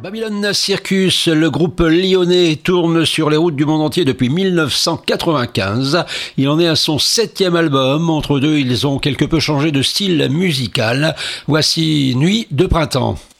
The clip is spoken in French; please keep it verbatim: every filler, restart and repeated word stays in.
Babylon Circus, le groupe lyonnais, tourne sur les routes du monde entier depuis mille neuf cent quatre-vingt-quinze. Il en est à son septième album. Entre deux, ils ont quelque peu changé de style musical. Voici Nuit de printemps.